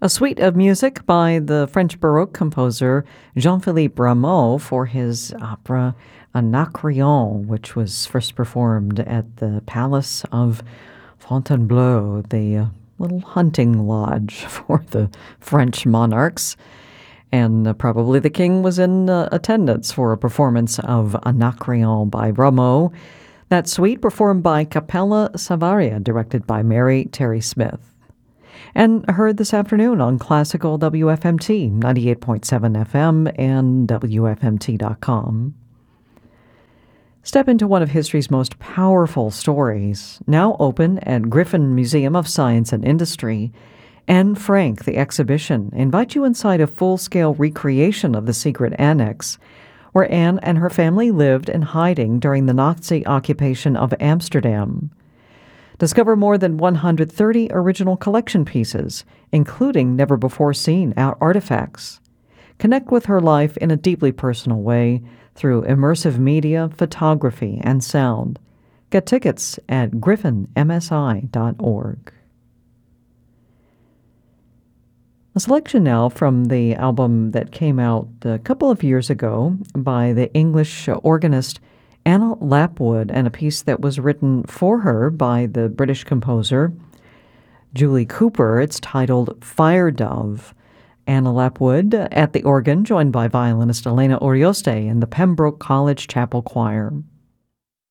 A suite of music by the French Baroque composer Jean-Philippe Rameau for his opera Anacreon, which was first performed at the Palace of Fontainebleau, the little hunting lodge for the French monarchs. And probably the king was in attendance for a performance of Anacreon by Rameau. That suite performed by Capella Savaria, directed by Mary Terry Smith. And heard this afternoon on Classical WFMT, 98.7 FM and WFMT.com. Step into one of history's most powerful stories, now open at Griffin Museum of Science and Industry. Anne Frank, the exhibition, invite you inside a full-scale recreation of the secret annex, where Anne and her family lived in hiding during the Nazi occupation of Amsterdam. Discover more than 130 original collection pieces, including never-before-seen artifacts. Connect with her life in a deeply personal way through immersive media, photography, and sound. Get tickets at griffinmsi.org. A selection now from the album that came out a couple of years ago by the English organist Anna Lapwood, and a piece that was written for her by the British composer Julie Cooper. It's titled Fire Dove. Anna Lapwood at the organ, joined by violinist Elena Urioste and the Pembroke College Chapel Choir.